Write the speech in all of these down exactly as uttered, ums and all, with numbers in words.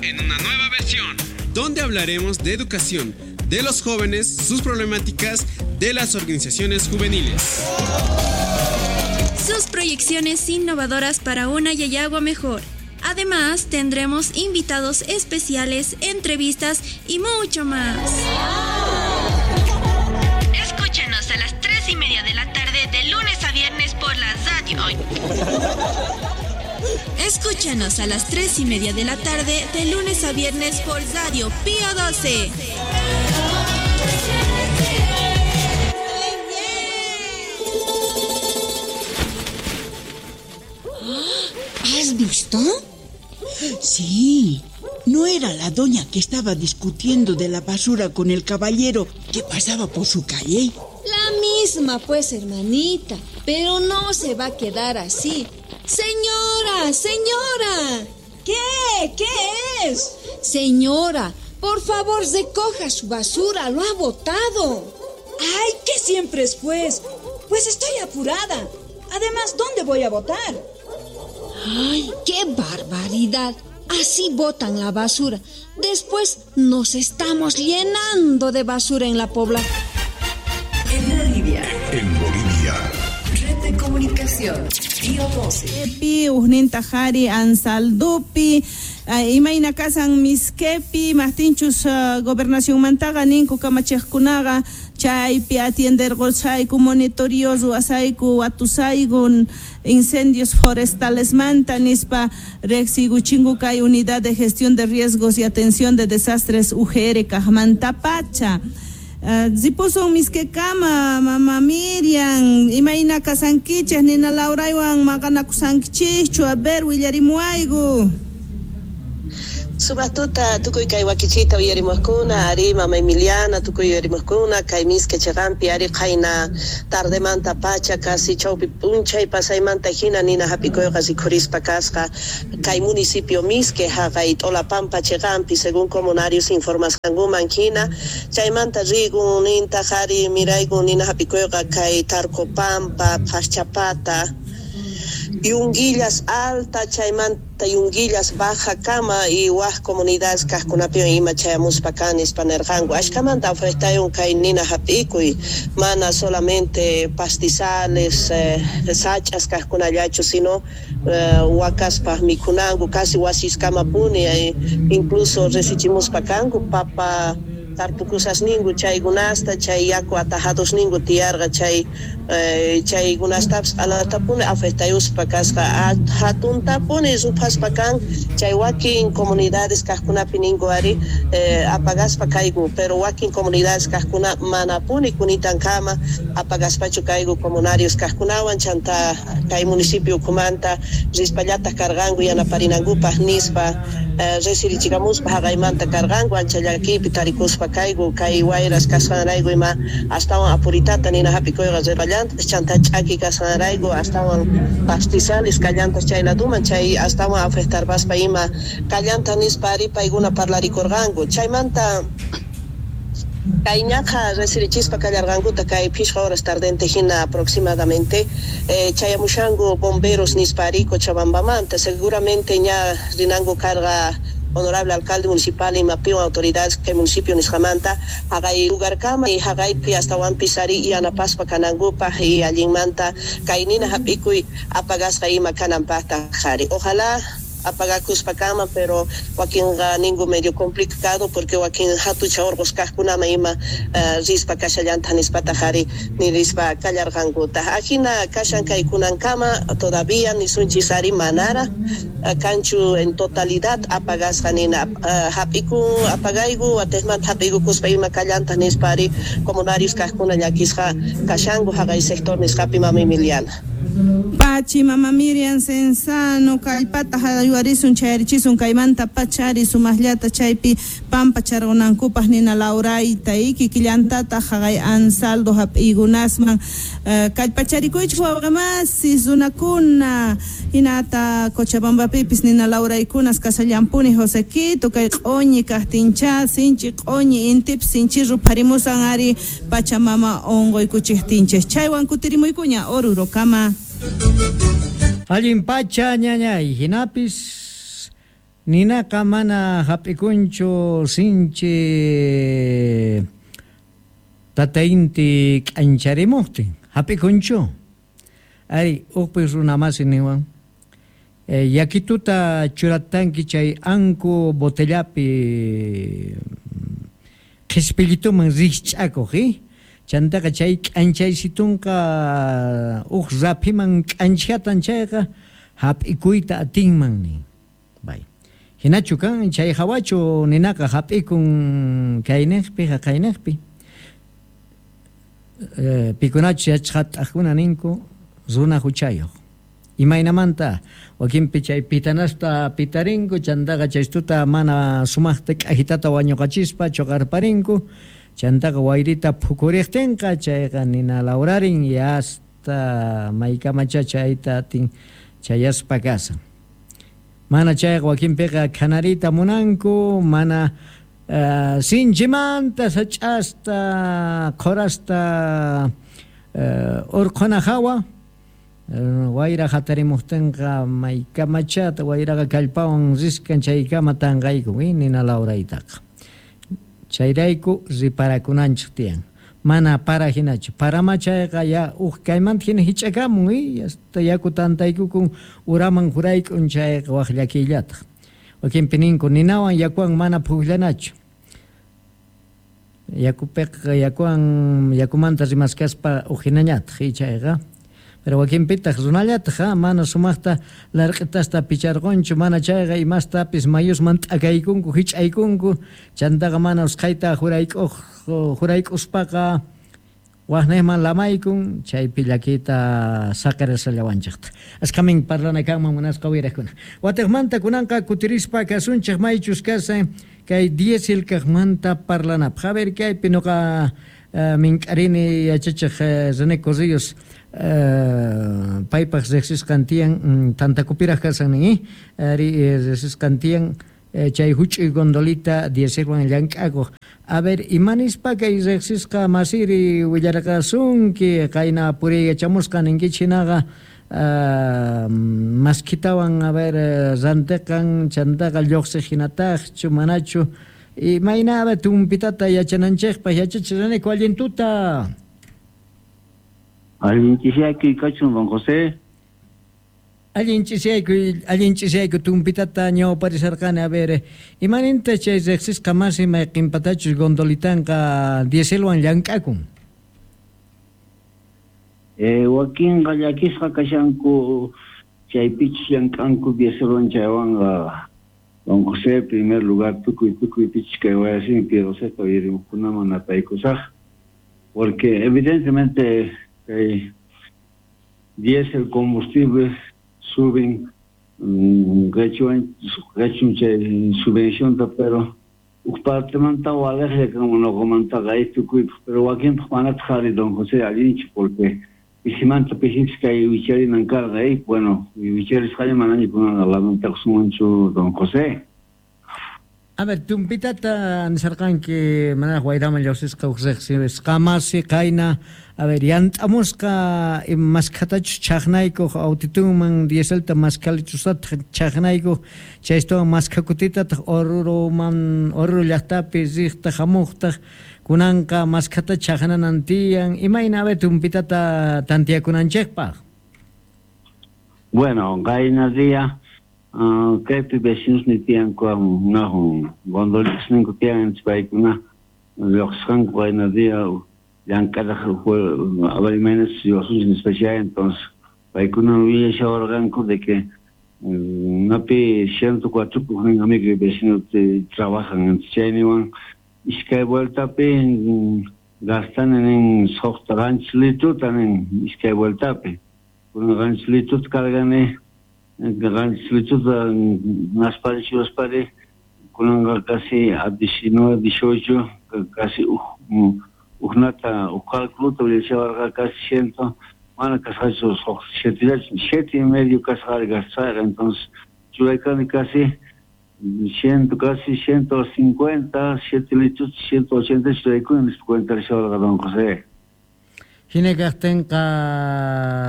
en una nueva versión, donde hablaremos de educación, de los jóvenes, sus problemáticas, de las organizaciones juveniles, sus proyecciones innovadoras para una Yayagua mejor. Además, tendremos invitados especiales, entrevistas y mucho más. Escúchanos a las tres y media de la tarde de lunes a viernes por la radio. Escúchanos a las tres y media de la tarde de lunes a viernes por Radio Pío doce. ¿Has visto? Sí, no era la doña que estaba discutiendo de la basura con el caballero que pasaba por su calle. La misma, pues, hermanita, pero no se va a quedar así. Señora, señora. ¿Qué? ¿Qué es? Señora, por favor, recoja su basura, lo ha botado. Ay, ¿qué siempre es, pues? Pues estoy apurada. Además, ¿dónde voy a botar? ¡Ay, qué barbaridad! Así botan la basura. Después nos estamos llenando de basura en la población. En Bolivia. En Bolivia. Red de comunicación. Pío doce. Kepi, Uhnintajari, Ansaldupi, Imaina Kasan Miskepi, Mastinchus, Gobernación Mantaga, Ninku Kamachekunaga, Chaypi atiender Golsaiku, monitorios, Uasaiku, Atusaigun, incendios forestales Mantanispa, Rexigu Chingucay, Unidad de Gestión de Riesgos y Atención de Desastres U G R, Cajmantapacha. Zipuson miskekama, mama Miriam, Imaina Kasankiches, Nina Lauraiwan, Maganakusankichichu, a ver, Willarimuaigu. Subatuta, tukuy kay wakichita uyarimuskuna, ari mama Emiliana, tukuy uyarimuskuna, kay miske chegampi, ari kayna tardemanta pacha, kasi chawpi punchay pasaymanta hina nina hapikoyo kasi kurispa kasqa, kay municipio miske, haqay Tolapampa chegampi, según comunarios informasqanguman hina, chaymanta rigun, ninta hari miraygun, nina hapikoyo kay Tarcopampa, Paschapata, Yunguillas alta, chaymanta Yunguillas baja cama y waj comunidades kaskunapio ima chayamuspacanis panerjango. Ashkamanta ofrestayon kay nina hapikuy, mana solamente pastizales, eh, sachas kaskunallacho, sino eh, wakaspa mikunango, casi wasiskama puni, eh, incluso resichimuspacango, papa tarpukusas ningu chay gunasta chay yaku atajados ningu tiarga chay eh, chay gunastaps ala tapune afectayus pakasqa hatun tapune supas pakan chay wakin comunidades kaskunapi ningu ari eh, apagaspa kaygu, pero wakin comunidades kaskuna manapuni kunitan kama apagaspachu kaygu comunarios kaskunawan chanta kay municipio kumanta rispallata kargangu yanaparinangupas nispa eh, resirichigamuspa haqaymanta kargangu anchallakipi tarikuspa kaygu kay wayras kasanaraygu ima astawan apuritata nina hapikoyqa repallantas chanta ch'aki kasanaraygu astawan pastizales kallantas chayladuman chay astawan afectarbaspa ima kallanta nispa ari payguna parlarikurqanku chaymanta kay ñaqa resirichispa kallarqankuta kay pishqa horas tardente hina aproximadamente eh, chayamushangu bomberos nispa ari Cochabambamanta seguramente ña rinangu karqa honorable alcalde municipal y mapio autoridades que municipio Nisqamanta hagay lugar kama y hagay pi hasta wan pisari y anapaspa kanangupa y allinmanta kainina hapikuy apagasqa ima kanampata jari. Ojalá apagakuspa kama, pero wakinqa ningu medio complicado porque wakin hatu chawrqus kaqkunama ima uh, rispa kashallanta nispata jari ni rispa kallarqankuta. Ajina kashan kaykunankama todavía nisunchis ari manara uh, kanchu en totalidad apagasqa nina uh, hapiku apagaygu atesmanta hapiku kuspa ima kallanta nispa ari comunarios kaqkuna llakisqa kashangu haqay sector nisqapi mama Emiliana. Pachi, mama Miriam Sensano, Kalpata, Hayuarisun, Chayrichisun, Kaimanta, Pachari, Sumahliata, Chaypi, Pampa, Charonancupas, Nina Laurai, Taiki, Kiliantata, Hagay, Ansaldo, Igunasman, Kalpachari, Kuichwamas, Izunakuna, Hinata, Cochabamba Pipis, Nina Laurai, Kunas, Casallampuni, Josequito, Kay Oñi, Castincha, Sinchi, Oñi, Intip, Sinchiru, Parimusangari, Pachamama, Ongo y Cuchestinches, Chaywan, Kutirimuicuña, Oruro, Kama. Allin pacha ñañay hinapis ninaka mana hapikunchu sinchi tatainti k'ancharimuqtin hapikunchu ari uqpis runamasi niwan eh, yakituta churatanki chay anku botellapi qhispillituman riqch'akuq chantaqa chay k'anchaysitunqa uq rapiman k'anchatan chayqa hap'ikuyta atinmanmi bay hinachu kan chay hawachu ninaqa hap'ikun kayniqpi haqayniqpi eh, pikunachu yachqat'aqkuna ninku runa huchayuq imaynamanta wakinpi chay pitanasta pitarinku chantaqa chaystuta mana sumaqta k'ajitata wañuqachispa choqarparinku chantaqa wayrita phukuriqtinqa chayqa nina lawrarin yasta maykamacha chayta atin chayaspa kasan mana chayqa wakinpiqa kanarita munanku mana uh, sinchimanta sach'asta qurasta uh, urquna hawa uh, wayra hatarimuqtinqa maykamachata wayraqa kallpawan riskan chaykama tanqayku nina lawraytaqa chayrayku riparakunanchik tiyan mana para hinachu parama chayqa ya uq kaymanta hina hich'akamun y hasta yaku tantaykukun uraman huraykun chayqa waq llakillataq wakinpi ninku ninawan yakuwan mana pukllanachu yakupiqa yakuwan yakumanta rimaskaspa uq hinañataq y chayqa pero wakinpitaq runallataq mana sumaqta larq'itasta picharqunchu mana chayqa imastapis mayusman t'akaykunku hich'aykunku chantaqa mana usqayta huraykuq hurayk'uspaqa waqnayman lamaykun chaypi llakita saqirasallawanchikta asqamin parlana kanman munasqa wiraqkuna watiqmanta kunanqa kutirispa kasunchik maychus kasan kay diesel kaqmanta parlanapaq a ver kaypi nuqa uh, mink'arini yachachiq uh, René Corrillos Uh, paypaq riqsisqan tiyan um, tantakupiraq kasannin ari riqsisqan tiyan uh, chay huch'uy gondolita dieselwan llank'akuq a ver imanispa kay riqsisqa masiri willarqasunki qayna puriyllachamusqa ninkichinaqa uh, maskitawan a ver uh, rantiqan chantaqa lluqsiq hinataqchu manachu imayna a ver tumpitata yachananchikpa yachachiranayku allintuta Allinchisiayku kachun don José. Allinchisiayku allinchisiayku tumpitata ñawparisarqani a ver imaninta chay riqsisqa masi mayqinpatachus gondolitanqa dieselwan llank'akun. Eh wakinqa llakisqa kashanku chaypichus llank'anku dieselwan chaywanqa don José primer lugar tukuy tukuy pichus kay wayasin Pedro Sexto yirimukunaman apaykusaq porque evidentemente que diésel combustible suben gachun subvención pero parte manta wale como no comenta gaito pero aquí van a traer don José Alinch porque y si manta pejis que wichari nan carga ahí bueno wichari sale manani con la lamenta sumancho don José. A ver, tumpitata nisarqan que mana wayrama llawsisqa usqamasi qayna a ver yant'amusqa maskhatachus chaqnaykuq autitunman dieselta maskalichusata chaqnaykuq chaystuwan maskakutitataq oruruman oruru llaqtapi riqta hamuqtaq kunanqa maskhata chaqnanan tiyan imayna a ver tumpitata tantiyakunanchikpaq. Bueno, qayna día Uh, kaypi vecinos ni tiyan ko na gondolis ning ko tiyan spaykuna loxan ko na dia yang kada ko abay menos yo sun especial entonces paykuna vi esa organ ko de que napi ciento cuatro por un amigo vecino que trabajan en Cheniwan y que vuelta pe gastan en softranslito también y que vuelta pe un ranslito cargane gran slutuda nas parecidos pare con casi a diecinueve dieciocho casi uhnata u calculo te lleva casi ciento mana casi esos siete siete y medio casi gastar entonces yo hay casi ciento casi ciento cincuenta siete litros ciento ochenta estoy con cuenta de don José. Hinekaqtinqa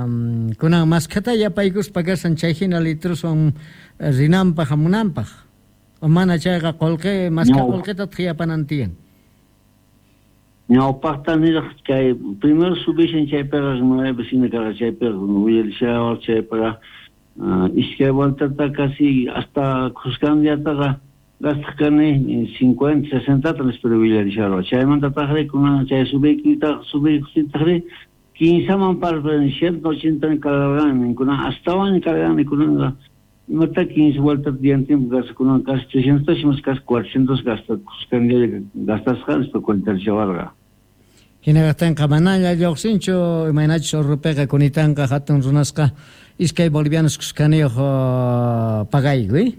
kunan maskata yapaykus pagasan chay hina litros son rinanpaq hamunanpaq mana chayqa qolqe masqa qolqeta tqiyapanantiyan. Ñawpaqta niraq kay primero subishan chaypiqa rimanay vecina karqa chaypiqa willarishawan chaypiqa iskay vueltata casi hasta Cuscandiyataqa gastaqani cincuenta, sesenta les pero willarishawan chaymantataqri kunan chay subiykita subiykutitaqri quince man parpen ciento ochenta cargan kunan astawan cargan kunan mata quince vueltas diante gas kunan casi trescientos más casi cuatrocientos gasta Cuscandiya gastas gas por cuenta chavarga. Hinagatan kamanalla lloqsinchu imaynachus urrupiqa kunitanqa hatun runasqa iskay bolivianos Cuscaniyuq pagayku.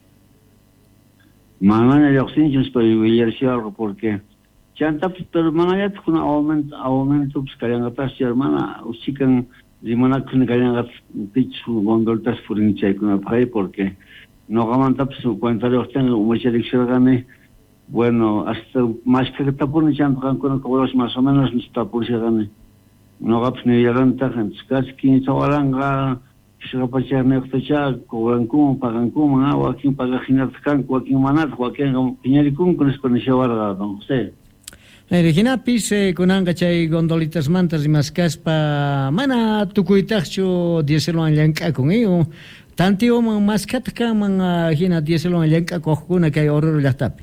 Manana lloqsinchu pero willarishawan porque chanta pero manaya kuna aumento aumento pues kalyangatas hermana usikan limana kuna kalyangat pichu gondoltas furincha kuna pay porque no gamanta pues cuenta de usted mucha lección bueno hasta más que tapón chanta con cobros más o menos está por gane no gaps ni llegan tajan casi quince waranga se va pasar ne fecha cobran como pagan como agua aquí paga ginar kan aquí manat aquí piñaricum con español warga don usted. Regina pise kunanga chay gondolitas mantas y maskaspa mana tukuytaqchu dieselwan llank'akun iyo tantiuman maskata man hina dieselwan llank'akuqkuna kay Oruro llaqtapi.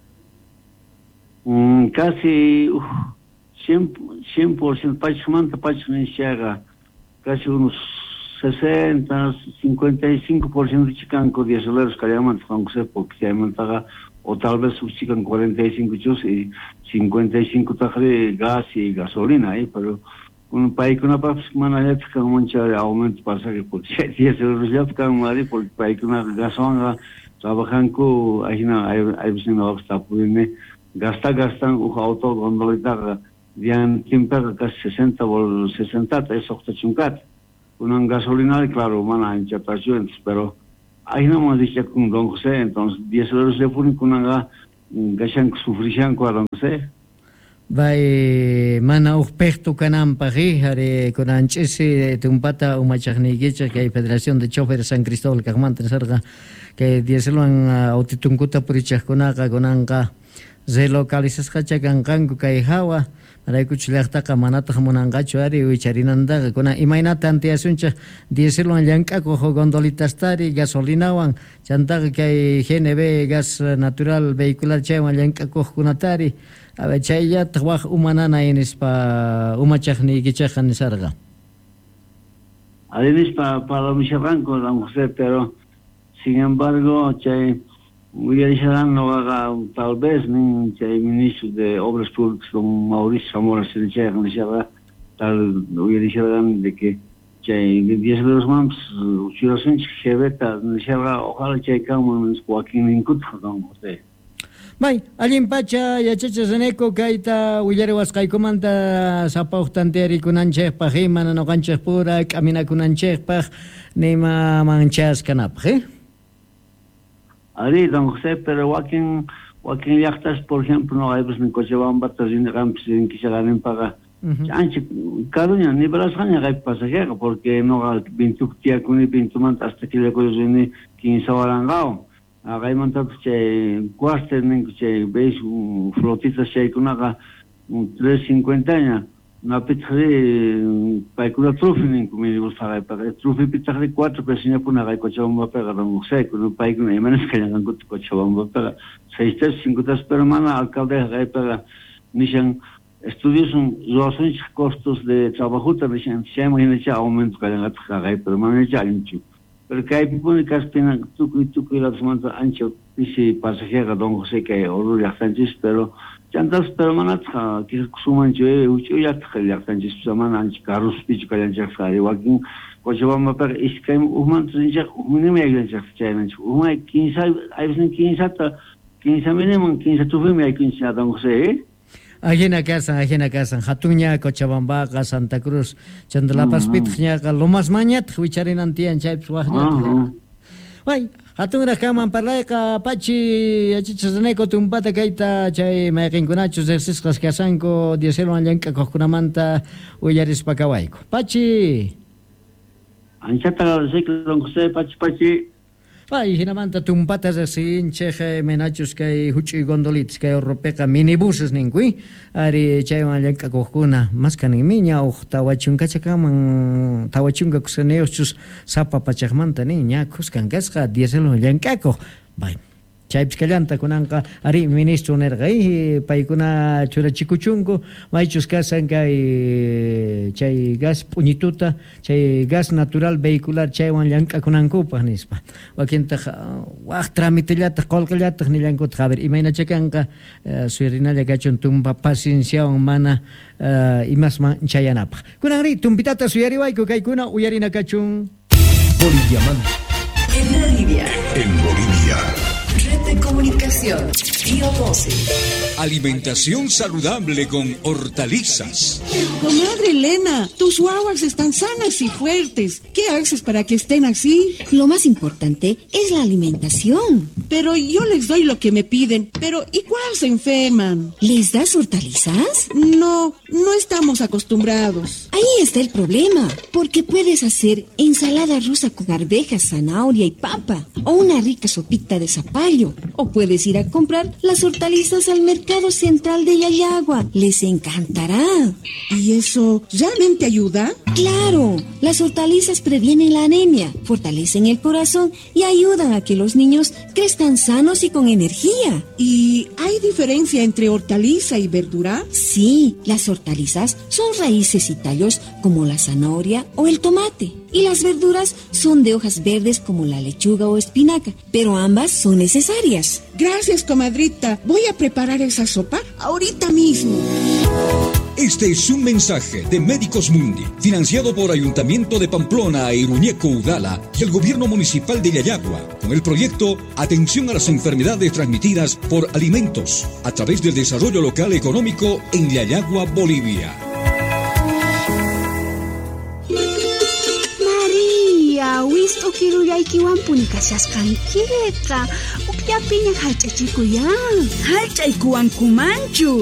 Mm, casi uh, cien por ciento pachmanta pachnishaga casi unos sesenta, cincuenta y cinco por ciento chicanco dieseleros kallamantas aunque porque se mantaga o tal vez subsigan cuarenta y cinco chus y cincuenta y cinco tajre gas y gasolina, ¿eh? Pero un país con una pasmana ya que mucha aumento pasa que por diez euros ya que madre por país con una gasolina trabajan con ahí no hay hay veces no está pudiendo gasta gastan un auto gondolita dian tiempo casi sesenta o sesenta eso está chuncat una gasolina claro mana en chapación pero ahí no hemos dicho con don José, entonces diez euros de furin con una gashan sufrishan con don José. Vai mana uspecto canam pagi hare con anchese tumpata umachagnigecha que hay Federación de Choferes San Cristóbal Carmanta sarga que diez euros autitunkuta purichas conaga conanga ze localizas hacha gangangu kai hawa Maraykuch llaqtaqa manataq munanqachu ari wicharinantaqa kuna imaynata antiasuncha dieselwan llank'akuq gondolitastari gasolinawan chantaqa kay G N B gas natural vehicular chaywan llank'akuqkunatari a chayllataq waq umanana inispa umachaqnikichaqa nisarqa. Adinispa para mi charranco don José, pero sin embargo chay Willarisharan no haga tal vez ni el ministro de Obras Públicas don Mauricio Zamora se dice que tal Willarisharan de que chay diez euros más situación que veta Willarisharan ojalá chay como Joaquín Incut don José. Bai, alin pacha yachacha zaneko kaita Willarewas kaikomanta sapauhtanteri kunanchekpaj imana no kanchek pura kamina kunanchekpaj nima manchas kanapje. Ari, don José, pero Joaquín, Joaquín Yachtas, por ejemplo, no hay pues en Cochabamba, en Campos, en Quisaganen paga. Anche, Caruña, ni Brasania hay pasajero, porque no hay vintuctia con el vintumant hasta que le cogen quince warangao. Hay montado que cuaste, que veis flotitas que con una tres cincuenta años. Na pitri paikula trufin como me gusta para trufi pitri cuatro personas por una Cochabamba pega don José con paikuna imanes que llegan con Cochabamba pega seis tres cinco tres pero mana alcalde hay pega nishan estudios son los costos de trabajo también se imagina ya aumento que llegan a hay pero mana ya inchu pero que hay públicas pena tu tu que la semana ancho dice pasajero don José que Oruro ya Sánchez pero Chantas permanat que suman yo ucho ya khali Sánchez zaman anchi carros pichu kalanchak sari wakin Cochabamba per iskam uman trinjak umine me aglanchak chaymanch umay quince aysen quince hasta quince mínimo quince tuve me quince don José. Ajena casa, ajena casa, Hatuña, Cochabamba, Santa Cruz, Chandalapas pitña, lo más mañat, huicharinan tian chaips wahñat. Wai, Hatunra kaman parlaika pachi achichasaneko tumpata kaita chay mayqinkunachus exercisqas kasanku dieselwan llank'akuqkunamanta willarispa kawayku. Pachi. Anchata don José, pachi pachi. Ay, hinamanta tumpatas así, cheje menachos que huchi gondolitos que europeca minibuses ningui, ari chaywan llanka kokuna, más que ni miña o tawachunga chakaman, tawachunga kusaneos chus sapa pachakmanta ni ña kuskan gasga dieselo llankako. Bai. Chaypskallanta kunanqa ari ministro nerqay paykuna churachikuchunku maychus kasan kay chay gas puñituta chay gas natural vehicular chaywan llank'akunankupaq nispa wakintaq waq tramitillata qolqillataq nillankutaq a ver imaynachakanqa suyrinalla kachun tumpa pacienciawan mana imasman chayanapaq kunanri tumpitata suyariwayku kaykuna uyarina kachun Boliviamanta en Bolivia en Bolivia Red de Comunicación Tío Voce. Alimentación saludable con hortalizas. Comadre Elena, tus guaguas están sanas y fuertes. ¿Qué haces para que estén así? Lo más importante es la alimentación. Pero yo les doy lo que me piden. Pero igual se enferman. ¿Les das hortalizas? No, no estamos acostumbrados. Ahí está el problema. Porque puedes hacer ensalada rusa con arvejas, zanahoria y papa. O una rica sopita de zapallo. O puedes ir a comprar las hortalizas al mercado central de Yayagua. Les encantará. ¿Y eso realmente ayuda? Claro, las hortalizas previenen la anemia, fortalecen el corazón y ayudan a que los niños crezcan sanos y con energía. ¿Y hay diferencia entre hortaliza y verdura? Sí, las hortalizas son raíces y tallos como la zanahoria o el tomate. Y las verduras son de hojas verdes como la lechuga o espinaca, pero ambas son necesarias. Gracias, comadrita. Voy a preparar esa sopa ahorita mismo. Este es un mensaje de Médicos Mundi, financiado por Ayuntamiento de Pamplona, Iruñeco, Udala y el Gobierno Municipal de Yayagua, con el proyecto Atención a las enfermedades transmitidas por alimentos, a través del desarrollo local económico en Yayagua, Bolivia. Wisto kiruyaykiwan punikashasqankita ukllapiña hallch'achikuyan. Hallch'aykuwankumanchu.